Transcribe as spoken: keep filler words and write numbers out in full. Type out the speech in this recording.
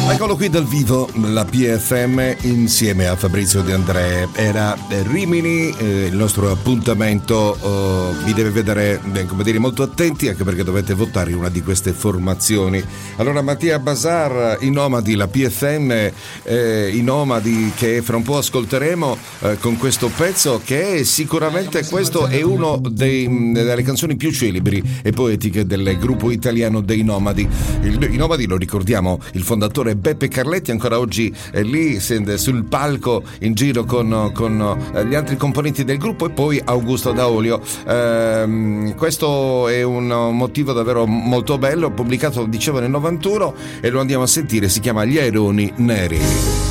Eccolo qui dal vivo, la P F M insieme a Fabrizio De André. Era Rimini, eh, il nostro appuntamento oh, vi deve vedere, eh, come dire, molto attenti, anche perché dovete votare in una di queste formazioni. Allora, Mattia Bazar, i Nomadi, la P F M, eh, i Nomadi che fra un po' ascolteremo eh, con questo pezzo, che è sicuramente, questo è uno dei, delle canzoni più celebri e poetiche del gruppo italiano dei Nomadi. Il, I Nomadi, lo ricordiamo, il fondatore Beppe Carletti ancora oggi è lì sul palco in giro con, con gli altri componenti del gruppo, e poi Augusto Daolio. Ehm, questo è un motivo davvero molto bello, pubblicato, dicevo, nel novantuno, e lo andiamo a sentire, si chiama Gli Aironi Neri.